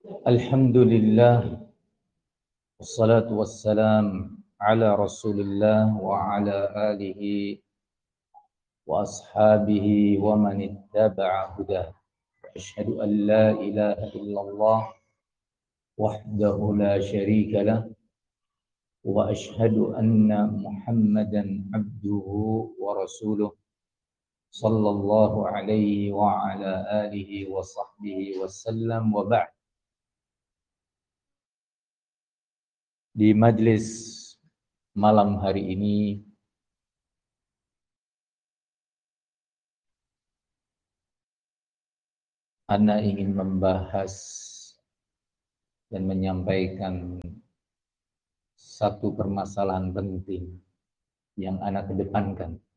Alhamdulillah, wassalatu wassalam ala rasulillah wa ala alihi wa ashabihi wa man ittaba'a hudah. Ashhadu an la ilaha illallah wahdahu la sharika lah wa ashhadu anna Muhammadan abduhu wa rasuluh sallallahu alaihi wa ala alihi wa sahbihi wasallam wa ba'd. Di majlis malam hari ini Ana ingin membahas dan menyampaikan satu permasalahan penting yang Ana kedepankan